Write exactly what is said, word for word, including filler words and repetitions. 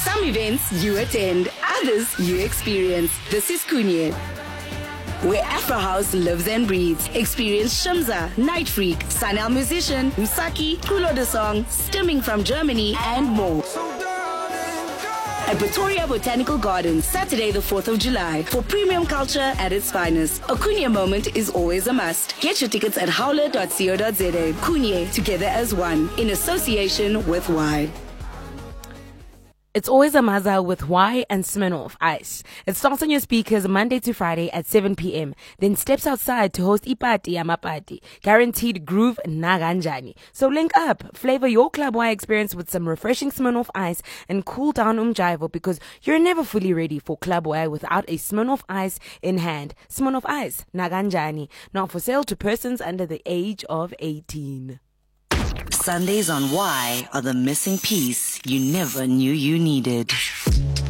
Some events you attend, others you experience. This is Kunye, where Afro House lives and breathes. Experience Shimza, Night Freak, Sanel Musician, Msaki, Kulo the Song, Stimming from Germany, and more. At Pretoria Botanical Gardens, Saturday the fourth of July, for premium culture at its finest. A Kunye moment is always a must. Get your tickets at howler dot co dot za. Kunye, together as one, in association with Y. It's always a maza with Y and Smirnoff Ice. It starts on your speakers Monday to Friday at seven p.m. Then steps outside to host Ipati Amapati. Guaranteed groove naganjani. So link up, flavor your Club Y experience with some refreshing Smirnoff Ice and cool down umjivo, because you're never fully ready for Club Y without a Smirnoff Ice in hand. Smirnoff Ice, naganjani. Not for sale to persons under the age of eighteen. Sundays on Y are the missing piece you never knew you needed.